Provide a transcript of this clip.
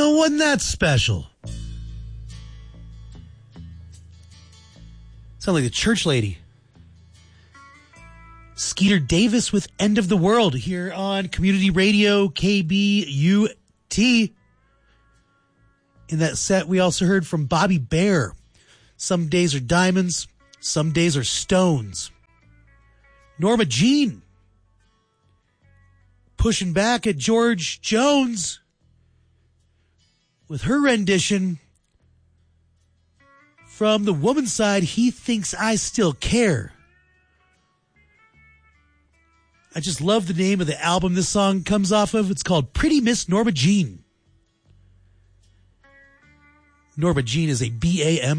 know, wasn't that special? Sound like a church lady. Skeeter Davis with End of the World here on Community Radio KBUT. In that set, we also heard from Bobby Bare. Some days are diamonds, some days are stones. Norma Jean pushing back at George Jones with her rendition from the woman's side, He Thinks I Still Care. I just love the name of the album this song comes off of. It's called Pretty Miss Norma Jean. Norma Jean is a BAM